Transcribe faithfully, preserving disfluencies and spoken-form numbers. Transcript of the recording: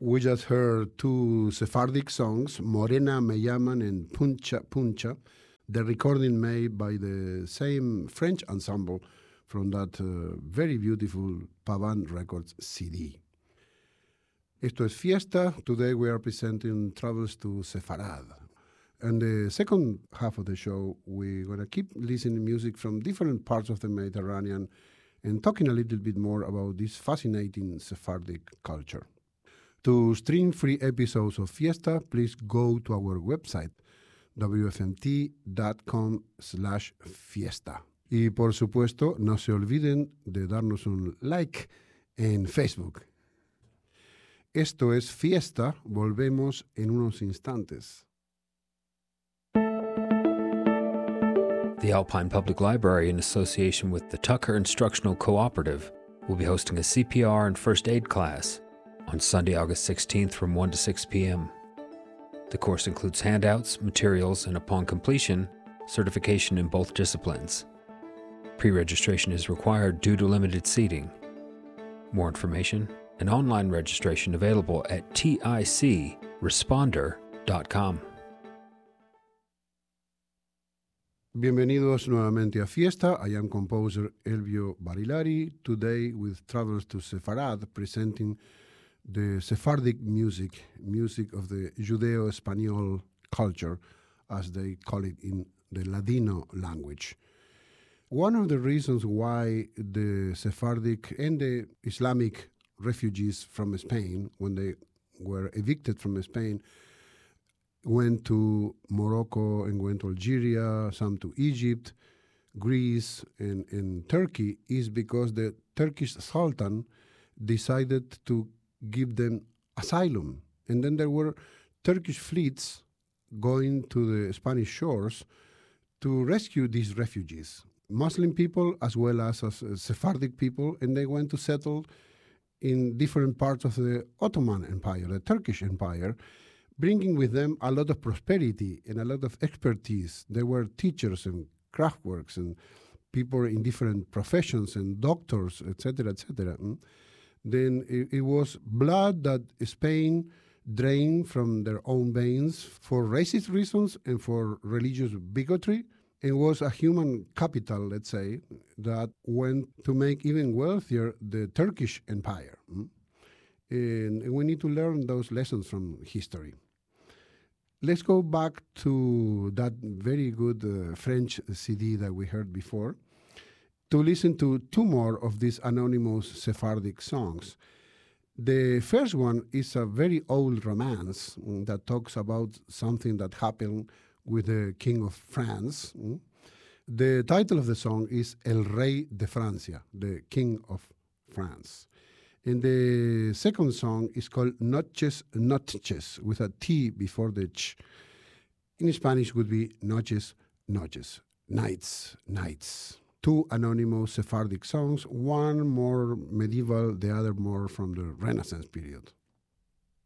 We just heard two Sephardic songs, Morena Me Llaman and Puncha Puncha, the recording made by the same French ensemble from that uh, very beautiful Pavan Records C D. Esto es Fiesta. Today we are presenting Travels to Sefarad. And the second half of the show, we're going to keep listening to music from different parts of the Mediterranean and talking a little bit more about this fascinating Sephardic culture. To stream free episodes of Fiesta, please go to our website, w f m t dot com slash fiesta. Y por supuesto, no se olviden de darnos un like en Facebook. Esto es Fiesta. Volvemos en unos instantes. The Alpine Public Library, in association with the Tucker Instructional Cooperative, will be hosting a C P R and first aid class on Sunday, August sixteenth from one to six p.m. The course includes handouts, materials, and upon completion, certification in both disciplines. Pre-registration is required due to limited seating. More information and online registration available at tic responder dot com. Bienvenidos nuevamente a Fiesta. I am composer Elvio Barilari, today with Travels to Sefarad, presenting the Sephardic music, music of the Judeo-Espanol culture, as they call it in the Ladino language. One of the reasons why the Sephardic and the Islamic refugees from Spain, when they were evicted from Spain, went to Morocco and went to Algeria, some to Egypt, Greece, and, and Turkey, is because the Turkish Sultan decided to give them asylum. And then there were Turkish fleets going to the Spanish shores to rescue these refugees, Muslim people as well as, as Sephardic people, and they went to settle in different parts of the Ottoman Empire, the Turkish Empire, bringing with them a lot of prosperity and a lot of expertise. There were teachers and craftworks and people in different professions and doctors, et cetera, et cetera. Then it, it was blood that Spain drained from their own veins for racist reasons and for religious bigotry. It was a human capital, let's say, that went to make even wealthier the Turkish Empire. And we need to learn those lessons from history. Let's go back to that very good uh, French C D that we heard before to listen to two more of these anonymous Sephardic songs. The first one is a very old romance that talks about something that happened with the King of France. The title of the song is El Rey de Francia, the King of France. And the second song is called Noches, Noches, with a T before the ch. In Spanish would be Noches, Noches, Nights, Nights. Two anonymous Sephardic songs, one more medieval, the other more from the Renaissance period.